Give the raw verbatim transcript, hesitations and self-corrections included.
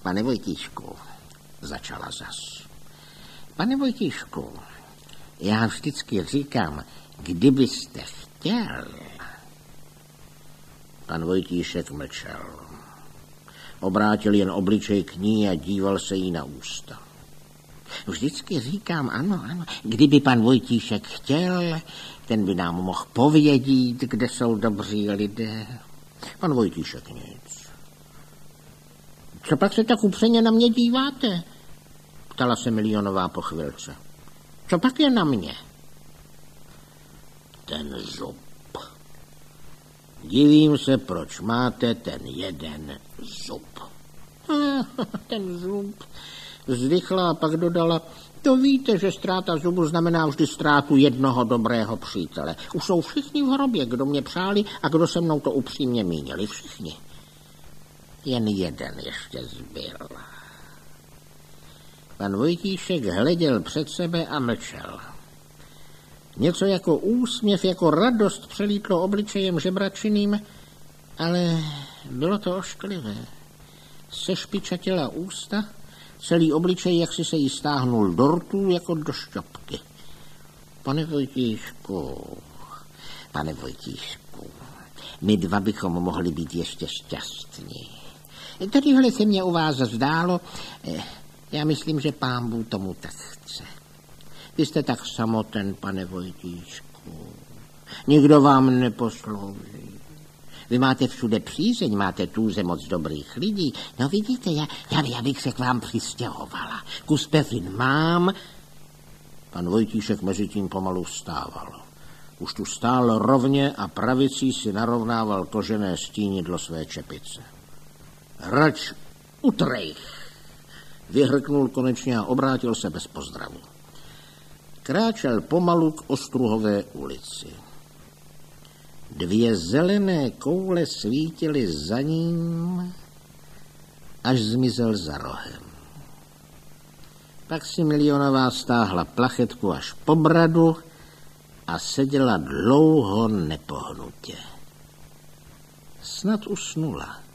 Pane Vojtíšku, začala zas. Pane Vojtíšku, já vždycky říkám, kdybyste chtěl. Pan Vojtíšek mlčel. Obrátil jen obličej k ní a díval se jí na ústa. Vždycky říkám, ano, ano, kdyby pan Vojtíšek chtěl, ten by nám mohl povědět, kde jsou dobří lidé. Pan Vojtíšek nic. Co pak se tak upřeně na mě díváte? Ptala se Milionová po chvilce. Co pak je na mě? Ten zub. Divím se, proč máte ten jeden zub. Ten zub. Vzdychla a pak dodala, to víte, že ztráta zubu znamená vždy ztrátu jednoho dobrého přítele. Už jsou všichni v hrobě, kdo mě přáli a kdo se mnou to upřímně mínili. Všichni. Jen jeden ještě zbyl. Pan Vojtíšek hleděl před sebe a mlčel. Něco jako úsměv, jako radost přelítlo obličejem žebračiným, ale bylo to ošklivé. Sešpičatěla ústa, celý obličej, jak si se jí stáhnul do rtů, jako do šťopky. Pane Vojtíšku, pane Vojtíšku, my dva bychom mohli být ještě šťastní. Tadyhle se mě u vás zdálo, já myslím, že Pán Bůh tomu tak chce. Vy jste tak samoten, pane Vojtíšku. Nikdo vám neposlouží. Vy máte všude přízeň, máte tůze moc dobrých lidí. No vidíte, já, já, já bych se k vám přistěhovala. Kus pevin mám. Pan Vojtíšek mezi tím pomalu vstával. Už tu stál rovně a pravicí si narovnával kožené stínidlo své čepice. Rač utrejch, vyhrknul konečně a obrátil se bez pozdravu. Kráčel pomalu k Ostruhové ulici. Dvě zelené koule svítily za ním, až zmizel za rohem. Pak si Milionová stáhla plachetku až po bradu a seděla dlouho nepohnutě. Snad usnula.